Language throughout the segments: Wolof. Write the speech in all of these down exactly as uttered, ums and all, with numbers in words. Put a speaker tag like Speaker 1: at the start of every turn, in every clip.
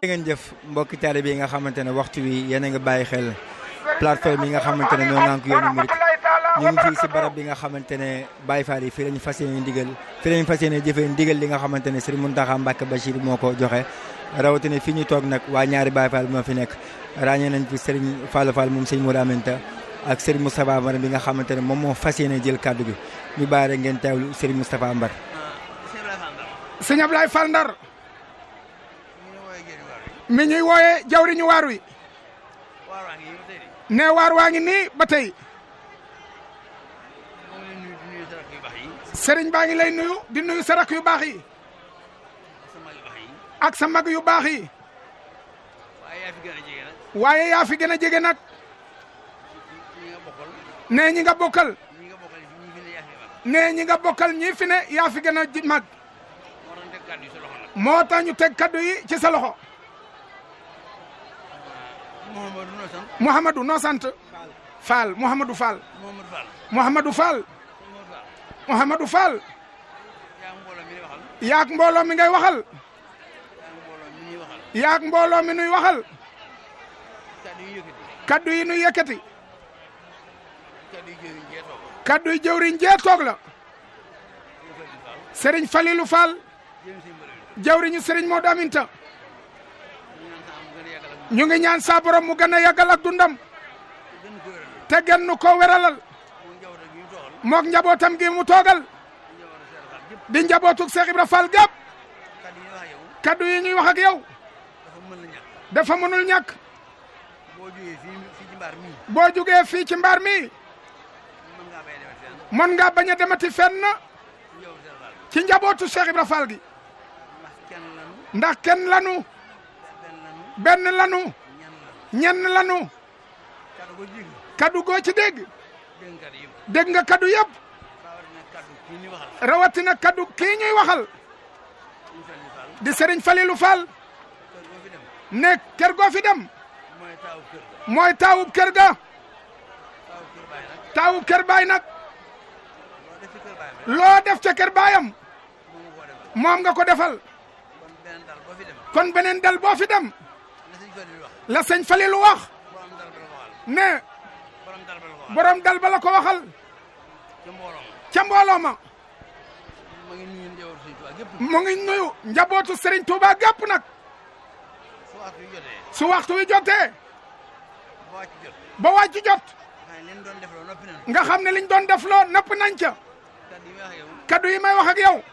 Speaker 1: ngeen jëf mbokki taalibe yi nga xamante ne waxtu wi yéen a nga bàyyi xel plateforme yi nga xamante ne ñoo ngànk yoonu murit ñu ngi fii si barab bi nga xamante ne Baye Fall yi fii lañu fas yéene ndigal fii lañu fas yéene jëfee ndigal li nga xamante ne Serigne Mountakha Mbacké Bachir moo ko joxe rawatina fii ñu toog nag waa ñaari Baye Fall moo fi nekk ràññee nañ fi Serigne Fallou Fall moom Serigne Modou Aminta ak Serigne Moustapha Mbar bi nga xamante ne moom moo fas yéene jël kàddu gi ñu bàyyi rek ngeen teewlu Serigne Moustapha Mbar.
Speaker 2: sëñ Ablaye Fall Ndar mi ñuy wooyee jawriñu waar wi ne waar waa ngi nii ba tey sëriñ baa ngi lay nuyu di nuyu sa rak yu baax yi ak sa mag yu baax yi waaye yaa fi gën a jege nag ne ñi nga bokkal ne ñi nga bokkal ñi fi ne yaa fi gën a mag moo tax ñu teg kaddu yi ci sa loxo. Mouhamadou noo sant Fall Mouhamadou Fall Mouhamadou Fall Mouhamadou Fall yaak mbooloo mi ngay waxal yaak mbooloo mi nuy waxal kaddu yi nuy yëkkati kaddu yi jëwriñ jee toog la Serigne Falilou Fall jawriñu Serigne Modou Aminta ñu ngi ñaan sa borom mu gën a yàggal ak dundam te gën nu ko weralal mook njabootam gi mu toogal di njabootuk Cheikh Ibra Fall gàpp kaddu yi ñuy wax ak yow dafa mënul ñàkk boo jugee fii ci mbaar mi mën nga bañ a demati fenn ci njabootu Cheikh Ibra Fall gi ndax kenn lanu benn lanu ñenn lanu kaddu goo ci dégg dégg nga kaddu yëpp rawatina kaddu kii ñuy waxal di Serigne Falilou Fall ne kër goo fi dem mooy taawub kër ga taawub kër baay nag loo def ca kër baayam moom nga ko defal kon beneen dal boo fi dem la sëñ Falilou wax ne borom dal ba la ko waxal ca mbooloo ma mu ngi nuyu njabootu Serigne Touba gépp nag su waxtu wi jotee ba wàcc jot nga xam ne liñ doon def loo napp nañ ca kaddu yi may wax ak yow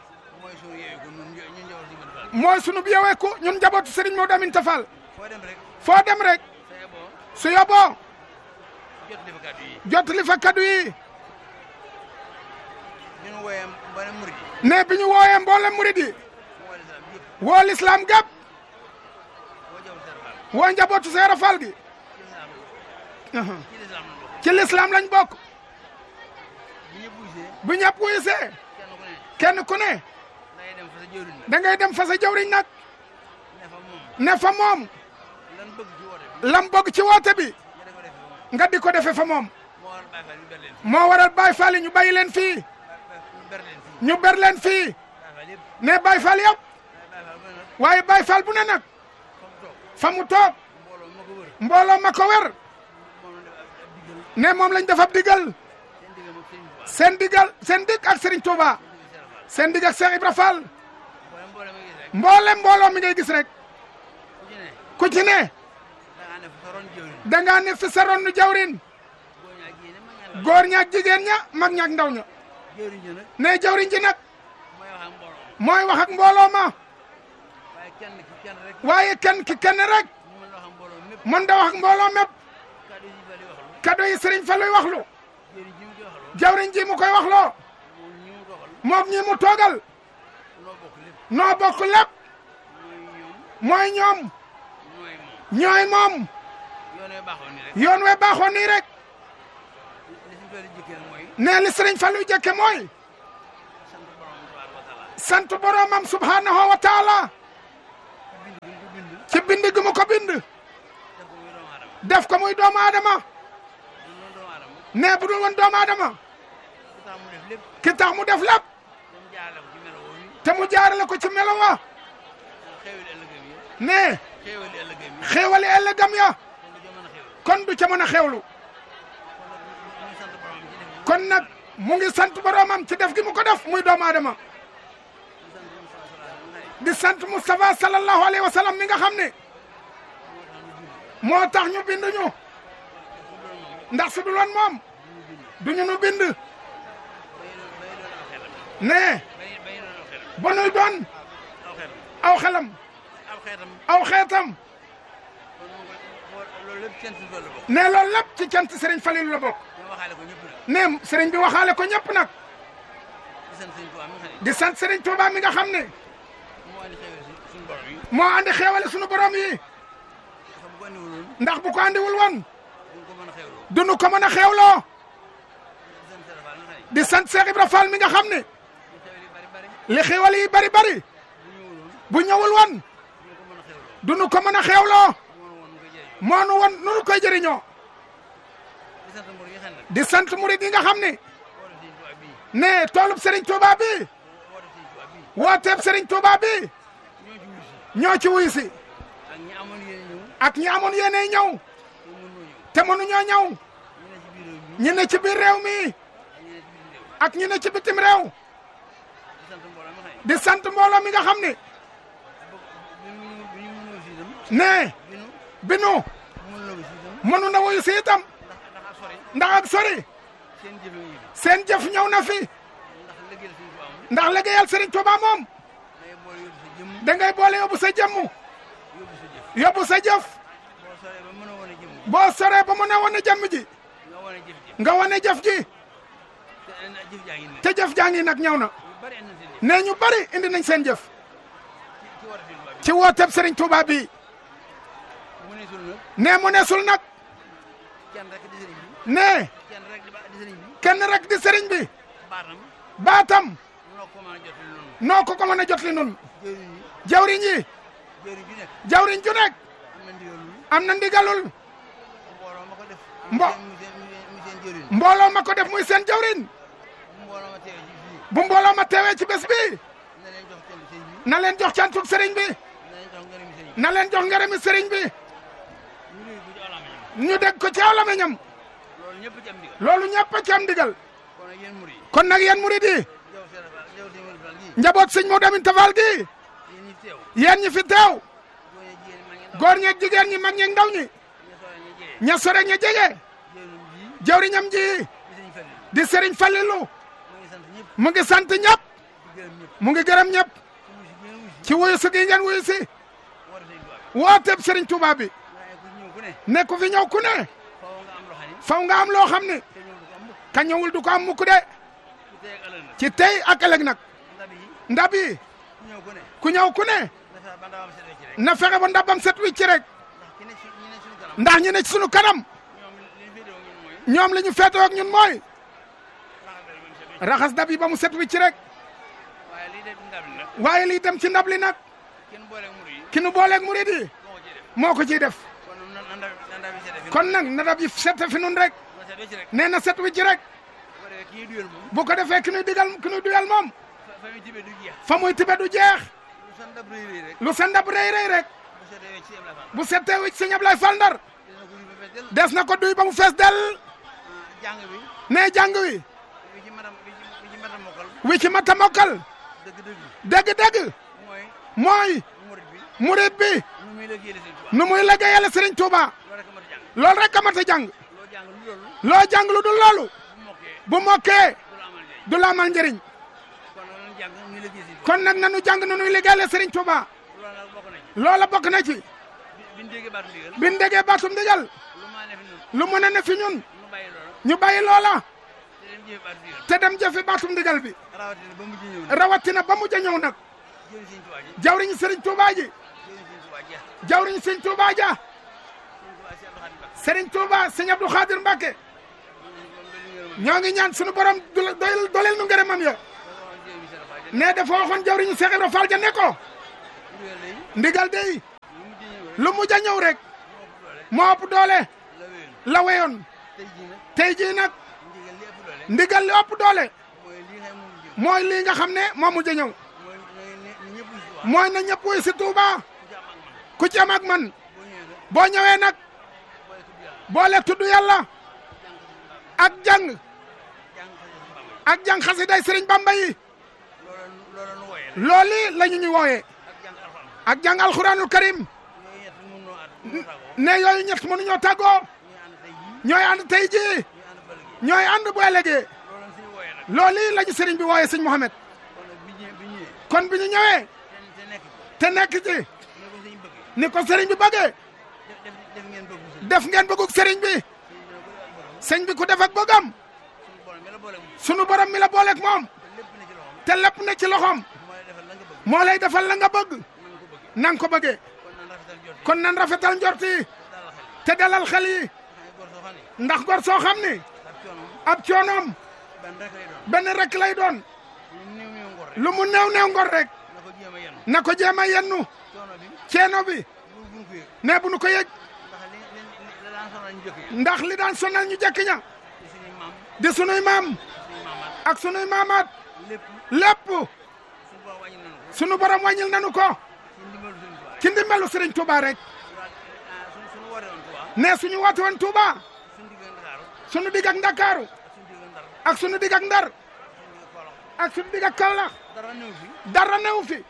Speaker 2: mooy sunu yeweeku ñun njabootu Serigne Modou Aminta Fall foo dem rek su yoboo jot li fa kaddu yi ne bi ñu wooyee mboolem murid yi woo lislaam gàpp woo njabootu Seera Fall gi ci lislaam lañ bokk bu ñëpp wuyusee kenn ku ne da ngay dem fa sa jawriñ nag ne fa moom lam bëgg ci woote bi nga di ko defe fa moom moo waral Baye Fall yi ñu bàyyi leen fii ñu ber leen fii ne Baye Fall yëpp waaye Baye Fall bu ne nag fa mu toog mbooloo ma ko wer ne moom lañ def ab digal seen digal seen dig ak Serigne Touba seen dig ak Cheikh Ibra Fall mboolem mbooloo mi ngay gis rek ku ci ne da ngaa ne fi sa ronnu jawrin góor ñaak jigéen ña mag ñaak ndaw ña ne jawriñ ji nag mooy wax ak mbooloo ma waaye kenn ki kenn rek mën da wax ak mbooloo mépp kaddu yi Serigne Falluy waxlu jawriñ ji mu koy waxloo moom ñi mu toogal noo bokk lépp mooy ñoom ñooy moom yoon we baaxoon nii rek ne li Serigne Falluy jëkke mooy sant boromam subhanahu wa taala ci bind gi mu ko bind def ko muy doomu aadama ne bu dul woon doomu aadama ki tax mu def lépp te mu jaarale ko ci melo wa ne xéewali ëllëgam ya kon du ca mën a xewlu kon nag mu ngi sant boromam ci def gi mu ko def muy doomu aadama di sant Moustapha sallallahu alayhi wa sallam mi nga xam ne moo tax ñu bind ñu ndax su dul woon moom duñu nu bind ne ba nuy doon aw xelam aw xeetam ne loolu lépp ci cant Serigne Falilou la bokk ne Serigne bi waxaale ko ñëpp nag di sant Serigne Touba mi nga xam ne moo andi xeewale sunu borom yi ndax bu ko andiwul woon duñu ko mën a xeewloo di sant Cheikh Ibra Fall mi nga xam ne li xeewale yi bari bari bu ñëwul woon duñu ko mën a xeewloo moo nu woon nu koy jëriñoo di sant murid yi nga xam ne ne toolub Serigne Touba bi wooteeb Serigne Touba bi ñoo ci wuyu si ak ñi amoon yéene ñëw te mënuñoo ñëw ñi ne ci biir réew mi ak ñi ne ci bitim réew di sant mbooloo mi nga xam ne ne binu mënu na wuyu si itam ndax ak sori seen jëf ñëw na fi ndax liggéeyal Serigne Touba moom da ngay boole yóbbu sa jëmm yóbbu sa jëf boo soree ba mu ne wane jëmm ji nga wane jëf ji te jëf jaa ngi nag ñëw na ne ñu bari indi nañ seen jëf ci wooteeb Serigne Touba bi ne mu nesul nag ne kenn rek di Serigne bi baatam noo ko ko mën a jot li nun jawriñ yi jawriñ ju nekk am na ndigalul mbo mbooloo ma ko def muy seen jawriñ bu mbooloo ma teewee ci bés bi na leen jox cantuk Serigne bi na leen jox ngërëmi Serigne bi ñu dégg ko ci aw lamiñam loolu ñëpp a ci am ndigal kon nag yéen murid yi njaboot sëñ Maodo Aminta Fall gi yéen ñi fi teew góor ñeeg jigéen ñi mag ñeeg ndaw ñi ña sore ña jege jawriñam ji di Serigne Falilou mu ngi sant ñëpp mu ngi gërëm ñëpp ci wuyu si gi ngeen wuyu si wooteeb Serigne Touba bi ne ku fi ñëw ku ne faw nga am loo xam ne ka ñëwul du ko am mukk de ci tey ak ëllëg nag ndab yi ku ñëw ku ne na fexe ba ndabam set wicc rek ndax ñi ne ci sunu kanam ñoom li ñu feetoo ak ñun mooy raxas ndab yi ba mu set wicc rek waaye lii dem ci ndab li nag ki nu booleeg murid yi moo ko ciy def kon nag na ndab yi set fi nun rek nee na set wicc rek bu ko defee ki nuy digal ki nuy duyal moom fa muy tibe du jeex lu sa ndab rëy rëy rek bu setee wicc sëñ Ablaye Fall Ndar des na ko duy ba mu fees del nee jàng wi wi ci mata mokkal dëgg-dëgg mooy murid bi nu muy liggéeyal Serigne Touba loolu rek a mat a jàng loo jàng lu dul loolu bu mokkee du la amal njëriñ kon nag nanu jàng nu nuy liggéeyal Serigne Touba loola bokk na ci bin déggee baatum ndigal lu mën a ne fi ñun ñu bàyyi loola te dem jëfi baatum ndigal bi rawatina ba mujj a ñëw nag jawriñu Serigne Touba ji jawriñu Serigne Touba ja Serigne Touba Serigne Abdou Khadir Mbacké ñoo ngi ñaan sunu borom doyel dolel nu ngërëmam ya ne dafa waxoon jawriñu Cheikh Ibra Fall ja ne ko ndigal dey lu mujj a ñëw rek moo ëpp doole la weyoon tey jii nag ndigal li ëpp doole mooy lii nga xam ne moo mujj a ñëw mooy na ñëpp wuy si Touba ku ci am ak man boo ñëwee nag boole tudd yàlla ak jàng ak jàng xasiday Sëriñ Bamba yi looli la ñu ñu wooyee ak jàng alxuraanul karim ne yooyu ñett mënuñoo tàggoo ñooy ànd tey jii ñooy ànd bu ëllëgee looli la ñu sëriñ bi wooyee sëñ Mouhamed kon bi ñu ñëwee te nekk ci ni ko sëriñ bi bëggee def ngeen bëggug sëriñ bi sëñ bi ku def ak bëggam sunu borom mi la booleeg moom te lépp ne ci loxoom moo lay defal la nga bëgg na nga ko bëggee kon nan rafetal njort yi te dalal xel yi ndax gor soo xam ni ab coonoom benn rek lay doon lu mu néew néew ngor rek na ko jéem a yennu ceeno bi ne bu nu ko yëg ndax li daan sonal ñu jëkk ña di sunuy maam ak sunuy maamaat lépp sunu borom wàññil nanu ko ci ndimbalu Sëriñ Touba rek ne suñu woote woon Touba sunu digg ak Ndakaaru ak sunu digg ak Ndar ak sunu digg ak Kaolack dara newu fi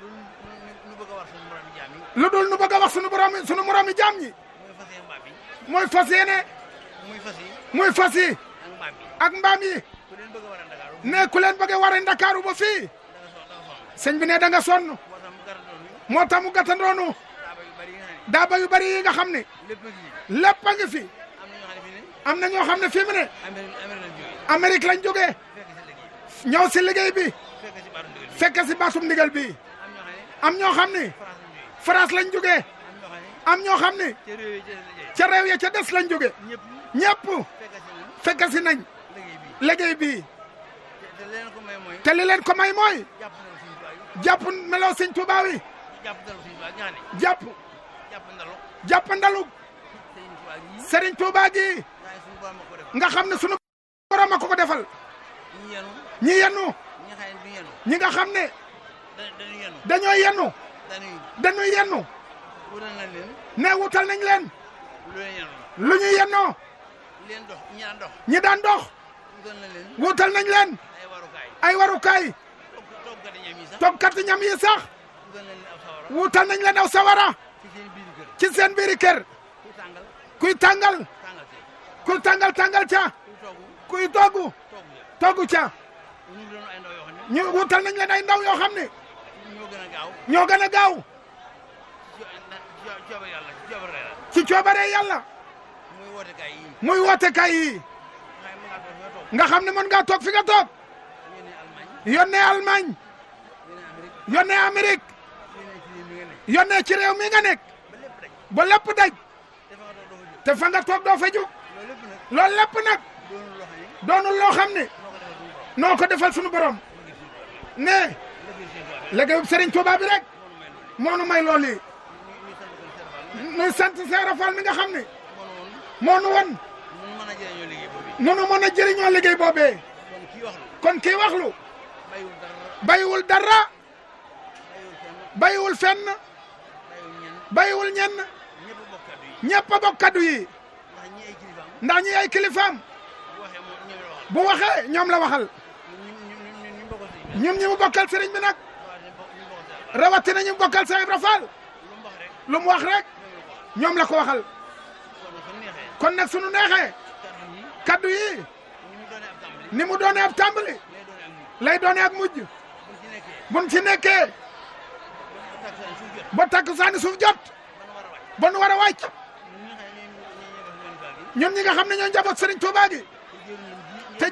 Speaker 2: lu dul nu bëgg a wax sunu borom sunu moroomi jaam ñi mooy fas yéene muy fas yi ak mbaam yi ne ku leen bëgg a waree Ndakaaru ba fii sëñ bi ne da nga sonn moo tax mu gàttandoonu daaba yu bari yi nga xam ne lépp a ngi fi am na ñoo xam ne fii mu ne Amérique lañ jógee ñëw si liggéey bi fekk si baatum ndigal bi am ñoo xam ne France lañ jógee am ñoo xam ne ca réew ya ca des lañ jóge ñëpp fekk si nañ liggéey bi te li leen ko may mooy jàpp meloo Sëñ Tuubaa wi jàpp jàpp ndalu Sëriñ Tuubaa gi nga xam ne sunu borom a ko ko defal ñi yennu ñi nga xam ne dañoo yennu dañuy yennu ne wutal nañ leen lu ñuy yennoo ñi daan dox wutal nañ leen ay warukaay toggkati ñam yi sax wutal nañ leen aw sawara ci seen biiri kër kuy tàngal kuy tàngal tàngal ca kuy toggu toggu ca ñu wutal nañ leen ay ndaw yoo xam ne ñoo gën a gaaw ci coobare yàlla muy woote kay yi nga xam ne mën ngaa toog fi nga toog yónnee Allemagne yónnee Amérique yónnee ci réew mi nga nekk ba lépp daj te fa nga toog doo fa jóg loolu lépp nag doonul loo xam ne noo ko defal sunu borom ne liggéeyu Sëriñ Tuubaa bi rek moo nu may loolu yi nuy sant Seera Fall mi nga xam ne moo nu won nunu mën a jëriñoo liggéey boobee kon kii waxlu bayiwul dara bayiwul fenn bayiwul ñenn ñëpp a bokk kaddu yi ndax ñi ay kilifaam bu waxee ñoom la waxal ñun ñi mu bokkal sëriñ bi nag rawatina ñu bokkal Seex Ibra Fall lu mu wax rek ñoom la ko waxal kon nag sunu neexee kaddu yi ni mu doone ab tàmbali lay doone ak mujj buñ ci nekkee ba takkusaani suuf jot ba nu war a wàcc ñun ñi nga xam ne ñoo njaboot Sëriñ Tuubaa gi te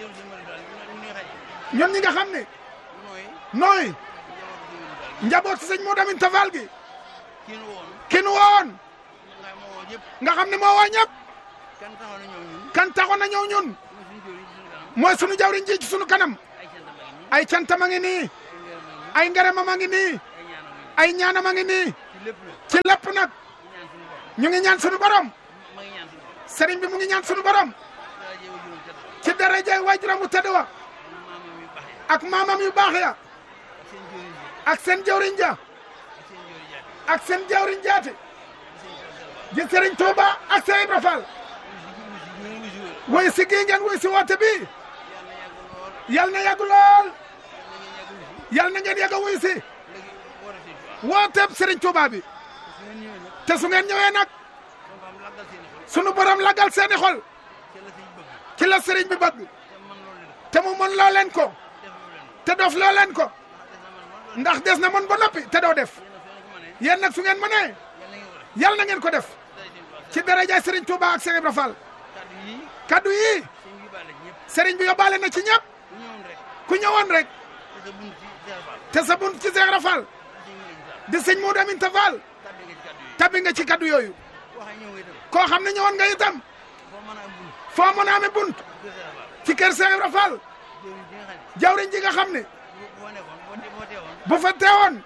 Speaker 2: ñun ñi nga xam ne nooy njaboot si sëñ Moodu Aminta Fall gi ki nu woon nga xam ne moo woo ñëpp kan taxoon na ñëw ñun mooy sunu jawriñ ji ci sunu kanam ay cantam a ngi nii ay ngërëmam a ngi nii ay ñaanam a ngi nii ci lépp nag ñu ngi ñaan sunu borom sëriñ bi mu ngi ñaan sunu borom ci daraja waajuram bu tedd wa ak maamam yu baax ya ak seen jawriñ ja ak seen jawriñ jaate di Serigne Touba ak Cheikh Ibra Fall woy si gii ngeen woy si woote bi yal na yàgg lool yal na ngeen yàgg a woy si wooteeb Serigne Touba bi te su ngeen ñëwee nag sunu borom lagal seeni xol ci la Serigne bi bëgg te mu mën loo leen ko te doof loo leen ko ndax des na mën ba noppi te doo def yéen nag su ngeen mënee yal na ngeen ko def ci darajaay Serigne Touba ak Cheikh Ibra Fall kaddu yi Serigne bi yóbbaale na ci ñëpp ku ñëwoon rek te sa bunt ci Cheikh Ibra Fall di sëñ Modou Aminta Fall tabbi nga ci kaddu yooyu koo xam ne ñëwoon nga itam foo mën a amee bunt ci kër Cheikh Ibra Fall jawriñ ji nga xam ne bu fa teewoon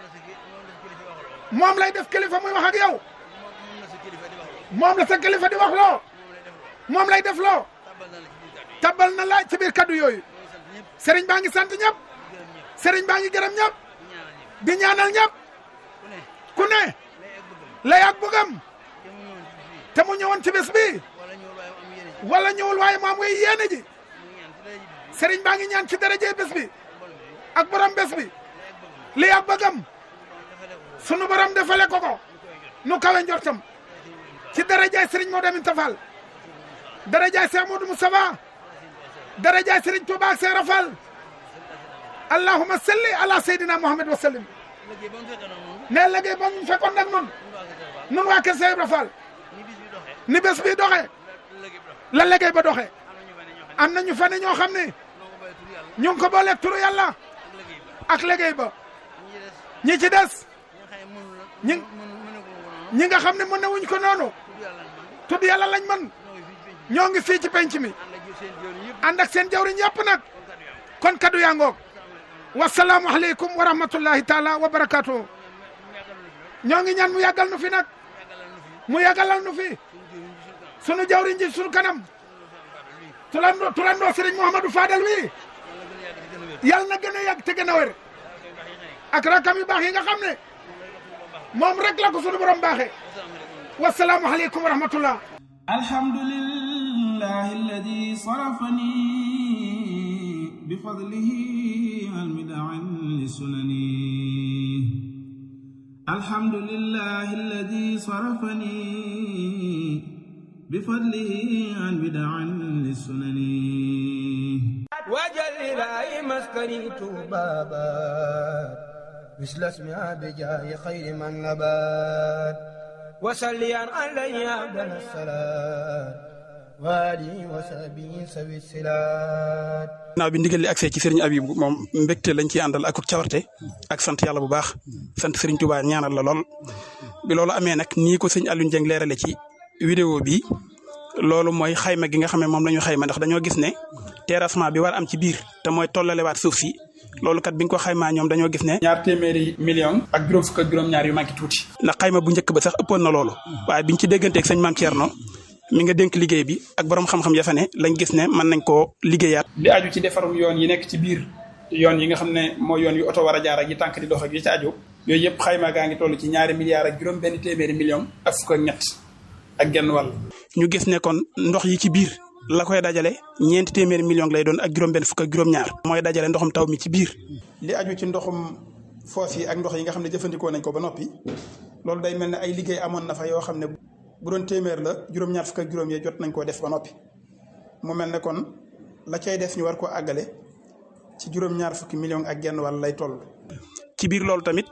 Speaker 2: moom lay def kilifa muy wax ak yow moom la sa kilifa di wax loo moom lay def loo tabal na la ci biir kaddu yooyu Serigne baa ngi sant ñëpp Serigne baa ngi gërëm ñëpp di ñaanal ñëpp ku ne lay ak bëggam te mu ñëwoon ci bés bi wala ñëwul waaye maam ngay yéene ji Serigne baa ngi ñaan ci daraje bés bi ak borom bés bi lay ak bëggam sunu borom defale ko ko nu kawe njortam ci darajaay Serigne Modou Aminta Fall darajaay Cheikh Modou Moustapha darajaay Serigne Touba ak Cheikh Ibra Fall allahumma salli ala sayyidina Muhammad wa sallim ne liggéey ba ñu fekkoon nag noonu nun waa kër Cheikh Ibra Fall ni bés bi doxee la liggéey ba doxee am na ñu fa ne ñoo xam ne ñu ngi ko booleeg turu yàlla ak liggéey ba ñi ci des ñi ñi nga xam ne mën na wuñ ko noonu tudd yàlla lañ mën ñoo ngi fii ci penc mi ànd ak seen jawriñ yëpp nag kon kaddu yaa ngoog wasalaamu aleykum wa rahmatullahi taala wa barakaatu ñoo ngi ñaan mu yàggal nu fi nag mu yàggalal nu fi sunu jawriñ ji sunu kanam turandoo turandoo Serigne Mouhamadou Fadal wi yàlla na gën a yàgg te gën a wér ak rakam yu baax yi nga xam ne moom rek la ko sunu borom baaxee wasalaamu aleykum wa rahmatullah
Speaker 3: alhamdulillahi alladi sarafani bifadlihi an bid'an lisunani alhamdulillahi alladi sarafani bifadlihi an bid'an lisunani wajal ilahi maskani tubabat مثل اسمها بجاه خير من نبات وسليا علي عبد الصلاة وآله وصحبه سوي الصلاة
Speaker 4: naaw bi ndigal li accès ci Serigne Abib moom mbégte lañ ci àndal ak cawarte ak sant yàlla bu baax sant Serigne Touba ñaanal la lool bi loolu amee nag nii ko sëñ Alioune Dieng leerale ci vidéo bi loolu mooy xayma gi nga xam ne moom la ñu xayma ndax dañoo gis ne terrassement bi war am ci biir te mooy tollalewaat suuf si loolu kat bi nga ko xaymaa ñoom dañoo gis ne ñaar téeméeri million ak juróom fukk ak juróom-ñaar yu manqué tuuti ndax xayma bu njëkk ba sax ëppoon na loolu waaye biñ ci dégganteeg sëñ Mame Thierno mi nga dénk liggéey bi ak borom xam-xam ya fa ne lañ gis ne mën nañ koo liggéeyaat li aju ci defarum yoon yi nekk ci biir yoon yi nga xam ne mooy yoon yu oto war a jaar ak yi tànk di dox ak yi ci aju yooyu yëpp xayma gaa ngi toll ci ñaari milliards ak juróom benn téeméeri million ak fukk ak ñett ak genn wàll ñu gis ne kon ndox yi ci biir la koy dajale ñeenti téeméeri million lay doon ak juróom-benn fukk ak juróom-ñaar mooy dajale ndoxum taw mi ci biir. li aju ci ndoxum foos yi ak ndox yi nga xam ne jëfandikoo nañ ko ba noppi loolu day mel ne ay liggéey amoon na fa yoo xam ne bu doon téeméer la juróom-ñaar fukk ak juróom yee jot nañ koo def ba noppi mu mel ne kon la cay des ñu war koo àggale ci juróom-ñaar fukki million ak genn wàll lay toll. ci biir loolu tamit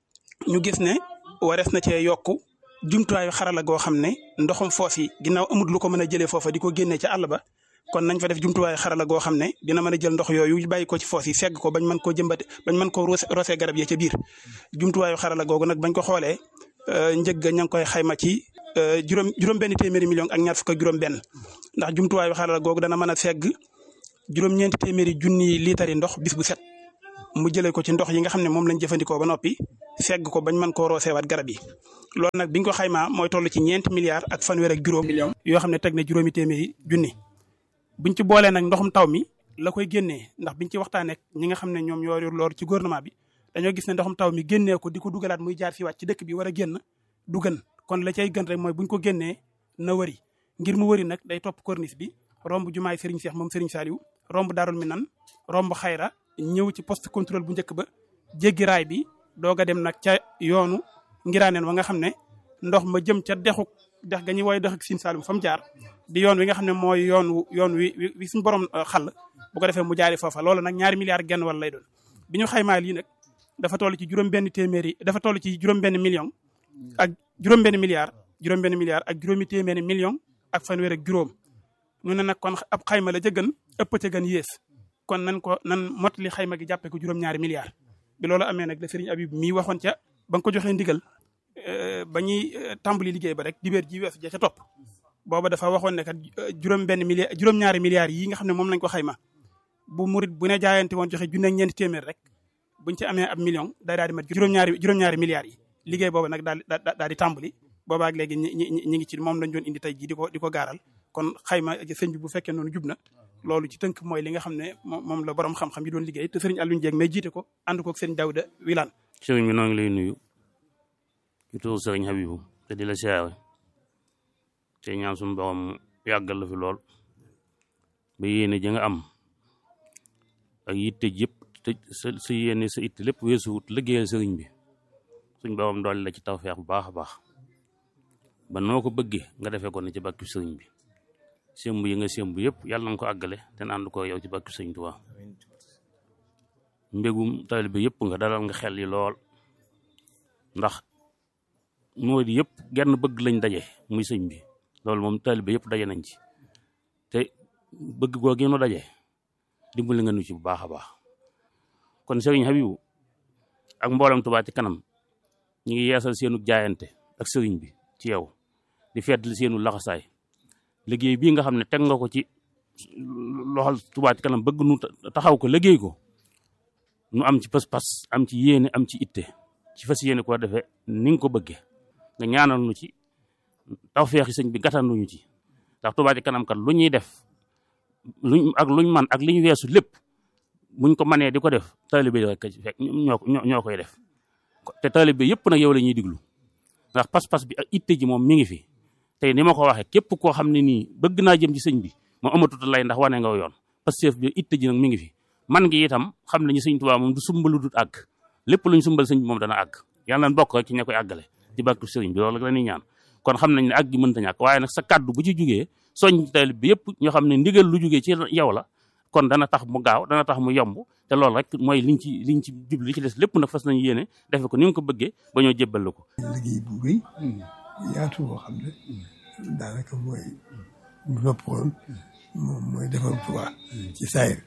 Speaker 4: ñu gis ne warees na cee yokku jumtuwaayu xarala goo xam ne ndoxum foos yi ginnaaw amul lu ko mën a jëlee foofa di ko génnee ca àll ba kon nañ fa def jumtuwaayu xarala goo xam ne dina mën a jël ndox yooyu bàyyi ko ci foos yi segg ko bañ mën koo jëmbate bañ mën koo roosee garab yi ca biir jumtuwaayu xarala googu nag bañ ko xoolee njëg ga ña ngi koy xayma ci juróom juróom benn téeméeri million ak ñaar fukk ak juróom benn ndax jumtuwaayu xarala googu dana mën a segg juróom-ñeenti téeméeri junni liitari ndox bis bu set mu jëlee ko ci ndox yi nga xam ne moom lañ jëfandikoo ba noppi segg ko bañ mën koo rooseewaat garab yi loolu nag biñ ko xaymaa mooy toll ci ñeenti milliards ak fanweer ak juróom millions yoo xam ne teg na juróomi téeméeri junni buñ ci boolee nag ndoxum taw mi la koy génnee ndax biñ ci waxtaanee ñi nga xam ne ñoom ñoo yor loolu ci gouvernement bi dañoo gis ne ndoxum taw mi génnee ko di ko dugalaat muy jaar fi waat ci dëkk bi war a génn du gën kon la cay gën rek mooy buñ ko génnee na wëri ngir mu wëri nag day topp corniche bi romb jumaay Serigne Cheikh moom Serigne Saliou romb Darul Minan romb Xayra ñëw ci poste contrôle bu njëkk ba jéggi raay bi doog a dem nag ca yoonu ngiraaneen wa nga xam ne ndox ma jëm ca dexu dex ga ñuy woy dex ak Sine Saloum fa mu jaar di yoon wi nga xam ne mooy yoon yoon wi wi suñu borom xàll bu ko defee mu jaari foofa loolu nag ñaari milliards genn wala lay doon bi ñu xaymaa lii nag dafa toll ci juróom-benn téeméeri dafa toll ci juróom-benn million ak juróom-benn milliard juróom-benn milliard ak juróomi téeméeri million ak fanweer ak juróom ñu ne nag kon ab xayma la ca gën ëpp ca gën yées kon nan ko nan motali xayma gi jàppee ko juróom-ñaari milliards bi loolu amee nag la Serigne Abib mii waxoon ca ba nga ko joxee ndigal ba ñuy tàmbali liggéey ba rek dibéer ji weesu ja ca topp booba dafa waxoon ne kat juróom-benn milliard juróom-ñaari milliards yi nga xam ne moom lañ ko xayma bu murit bu ne jaayante woon joxe junne ak ñeenti téeméer rek buñ ci amee ab million day daal di mat juróom-ñaari juróom-ñaari milliards yi liggéey boobu nag daal daal di tàmbali boobaak léegi ñi ñi ñi ngi ci moom lañ doon indi tey jii di ko di ko gaaral kon xayma sëñ bi bu fekkee noonu jub na loolu ci tënk mooy li nga xam ne moom la borom xam-xam yi doon liggéey te sëriñ Alioune Dieng may jiite ko ànd koog sëriñ Daouda Wilane.
Speaker 5: sëriñ bi noo ngi lay nuyu ci turu sëriñ Habibou te di la siyaare te ñaan suñu borom yàggal la fi lool ba yéene ji nga am ak yitte yëpp te sa sa yéene sa itte lépp weesuwut liggéeyal sëriñ bi suñ borom doole la ci tawfeex bu baax a baax ba noo ko bëggee nga defee ko ne ci bàkki sëriñ bi sémb yi nga sémb yëpp yàlla na nga ko àggale te ànd ko yow ci bàkki sëriñ Tuubaa mbégum taalibe bi yëpp nga dalal nga xel yi lool ndax moo di yëpp genn bëgg lañ daje muy sëñ bi loolu moom taalibe bi yëpp daje nañ ci te bëgg goo gi nu daje dimbali nga nu ci bu baax a baax kon sëriñ Habibou ak mboolem Touba ci kanam ñu ngi yeesal seenu jaayante ak sëriñ bi ci yow di feddali seenu laxasaay liggéey bii nga xam ne teg nga ko ci loxol Touba ci kanam bëgg nu taxaw ko liggéey ko nu am ci pas-pas am ci yéene am ci itte ci fas yéene koo defee ni nga ko bëggee nga ñaanal nu ci tawfeexi sëñ bi gàttanduñu ci ndax Touba ci kanam kat lu ñuy def luñ ak luñ man ak li ñu weesu lépp buñ ko manee di ko def taalibe rek fekk ñoo ñoo koy def te taalibe yëpp nag yow la ñuy diglu ndax pas-pas bi ak itte ji moom mi ngi fi tey ni ma ko waxee képp koo xam ne nii bëgg naa jëm ci sëñ bi moom amatut lay ndax wane nga yoon parce que bi itte ji nag mi ngi fi man ngi itam xam nañu sëñ Tuubaa moom du sumbalu dut àgg lépp luñ sumbal sëñ bi moom dana àgg yàlla na bokk rek ci ña koy àggale ci bàkku sëriñ bi loolu la ñuy ñaan kon xam nañ ne àgg gi mënta ñàkk waaye nag sa kàddu bu ci jugee soñ taalibe bi yëpp ñoo xam ne ndigal lu jugee ci yow la kon dana tax mu gaaw dana tax mu yomb te loolu rek mooy liñ ci liñ ci jublu li ci des lépp nag fas nañu yéene defe ko ni nga ko bëggee ba ñoo jébbal la ko.
Speaker 6: liggéey bu rëy yaatu boo xam ne daanaka mooy bu noppoon moom mooy defar Tuubaa ci saayir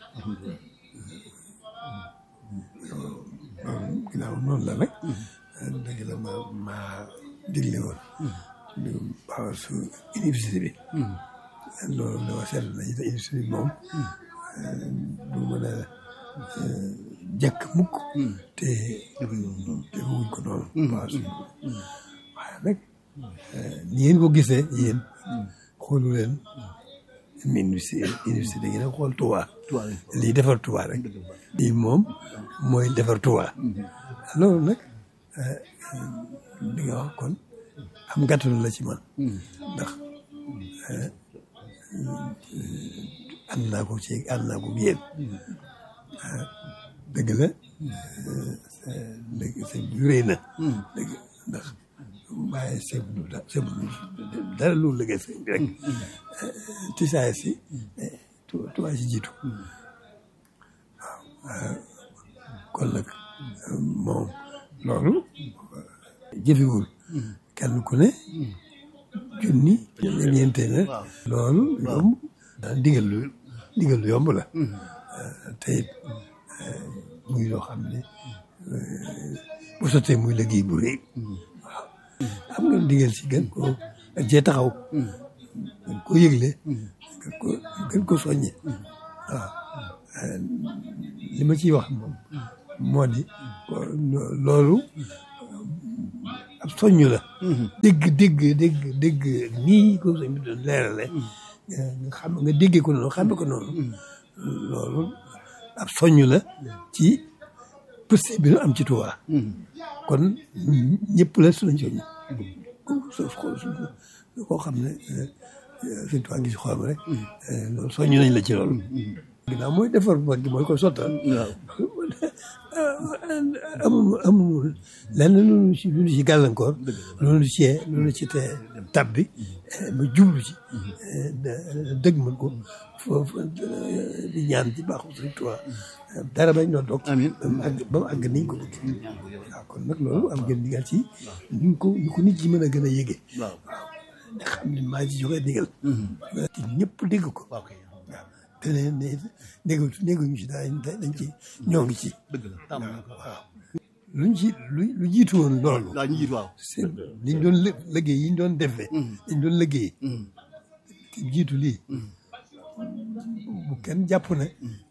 Speaker 6: loolu ginnaaw noonu la nag dëgg la ma ma digle woon ñu bawal su université bi loolu dama seetlu na ci université bi moom du mën a jekk mukk te defuñ ko noonu bawal su waaye nag ni ngeen ko gisee yéen xoolu leen université université ngeen xool Touba lii defar Touba rek lii moom mooy defar Touba loolu nag li nga wax kon am gàttalu la ci man ndax ànd naa ko ci ànd naa ko yéen dëgg la dëgg sëñ bi réy na dëgg ndax waaye seetlu daal seetlu dara lu liggéey sëñ bi rek ci saa si Tuubaa si jiitu waaw kon nag moom loolu jëfewul kenn ku ne junni ñeente na loolu yomb digal lu digal lu yomb la te it muy loo xam ne bu sottee muy liggéey bu rëy waaw xam nga digal si gën ko ak cee taxaw gën ko yëgle gën ko gën ko soññe waaw li ma ciy wax moom moo di loolu ab soññu la dégg dégg dégg dégg nii ko sëñ bi doon leerale nga xam nga déggee ko noonu xame ko noonu loolu ab soññu la ci pëste bi nu am ci Tuubaa kon ñëpp la su lañ soññ koo xam ne Sëñ Tuubaa ngi si xolam rek loolu soññ nañ la ci loolu ginnaaw mooy defar mag gi mooy ko sottal amul amul lenn loolu ci loolu ci gàllankoor loolu ci loolu ci te tab bi ba jublu ci dëgg mën ko foofu di ñaan ci baaxu Sëñ Tuubaa dara bañ doon toog ba mu àgg ba mu àgg niñ ko bëgg waaw kon nag loolu am ngeen digal ci ñu ko ñu ko nit ñi mën a gën a yëgee waaw nga xam ne maa ci joxe digal te ñëpp dégg ko waaw te ne ne déggu dégguñu ci dañ dañ ci ñoo ngi ci dëgg la tam waaw luñ ci lu lu jiitu woon loolu
Speaker 7: waaw ñu jiitu waaw
Speaker 6: liñ doon liggéey yi ñu doon defee liñ doon liggéey te jiitu lii bu kenn jàpp ne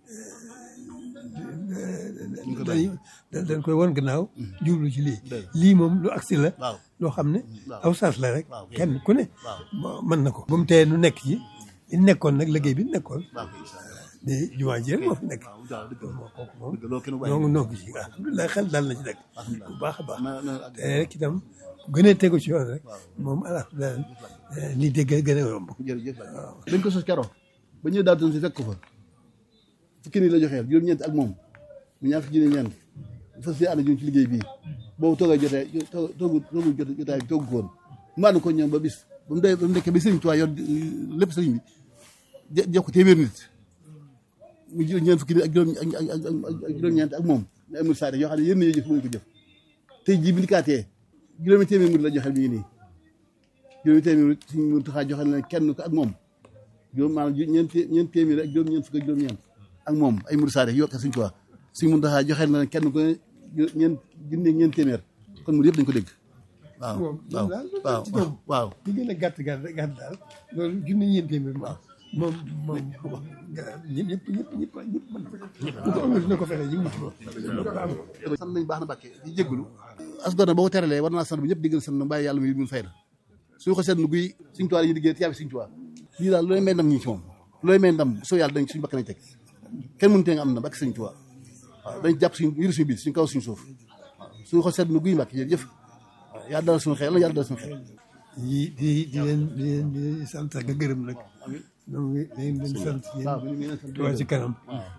Speaker 6: dañ dañ koy won gannaaw jublu ci lii lii moom lu agsi la loo xam ne aw saas la rek kenn ku ne mën na ko ba mu tee nu nekk ci li nekkoon nag liggéey bi nekkoon de jumaa ji rek moo fi nekk moo kooku moom noo noo ko ci alhamdulilah xel daal na ci nekk bu baax a baax te rek itam gënee tegu ci yoon rek moom alhamdulilah lii dégg gën a yomb
Speaker 7: jërëjëf waaw dañ ko sos keroog ba ñëw daal doon si fekk ko fa fukki nii la joxeel juróom-ñeent ak moom mu ñaar fukki junni ñeent fas yéene ànd ci liggéey bii boobu toogay jotee toogu toogu jotaay bi toogu ko woon mu ànd ko ñoom ba bis ba mu dee ba mu nekkee ba sëriñ Tuubaa yor lépp sëriñ bi jox ko téeméer nit mu jël ñeent fukki nit ak juróom ak juróom-ñeent ak moom ne amul saa yoo xam ne yéen ñoo jëf mënuñ ko jëf tey jii bi ndikaatee juróomi téeméer murid la joxeel mi ngi nii juróomi téeméer murid suñ mu taxaa joxeel na kenn ko ak moom juróom maanaam ñeent ñeent téeméer ak juróom-ñeent fukk ak juróom-ñeent ak moom ay murid saa yoo xam ne suñ Tuubaa suñ mu taxaa joxeel na kenn ko ñeent junni ñeent téeméer kon murid yëpp dañ ko dégg waaw waaw waaw waaw
Speaker 6: li gën a gàtt gàtt gàtt daal loolu junni ñeent téeméer moom moom moom ñëpp ñëpp ñëpp ñëpp ñëpp mën ko amul dina ko fexe ñu ngi ci
Speaker 7: sant nañ baax na Mbàkke di jégalu as gor na boo ko teralee war naa sant bu ñëpp diggal sant na bàyyi yàlla muy mun fay na suñu ko seetlu guy Sëñ Tuubaa yi liggéey tiyaabi Sëñ Tuubaa lii daal looy may ndam ñi ci moom looy may ndam soo yàlla dañ suñu bakk nañ teg kenn mënu tee nga am na bakk Sëñ Tuubaa waaw dañ jàpp suñu yëru suñu biir suñu kaw suñu suuf waaw suñu ko seetlu guy Mbàkke jërëjëf waaw yàlla dal suñu xel la yàlla dal suñu xel
Speaker 6: di di di leen di leen di sant ak gërëm nag donc dañ leen sant yéen Touba ci kanam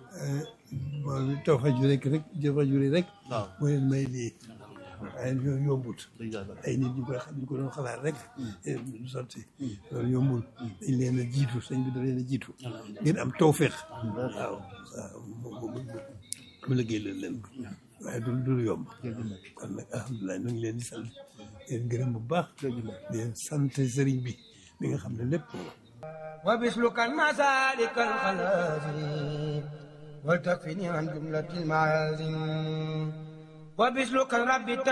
Speaker 6: moom Tawfekh ju rek rek Tawfekh ju rek moo leen may lii waaye loolu yombut ay nit ñu koy xam ñu ko doon xalaat rek du sotti loolu yombul dañ leen a jiitu sëñ bi da leen a jiitu ngeen am tawfeex waaw waaw mu liggéey leen leen ko waaye du du yomb kon nag alhamdulilah ñu ngi leen di sant leen gërëm bu baax di leen sant sëriñ bi mi nga xam ne lépp
Speaker 3: wa bislukan masalikal xalaasi wal takfini an jumlatil maazim wa bislukan rabbi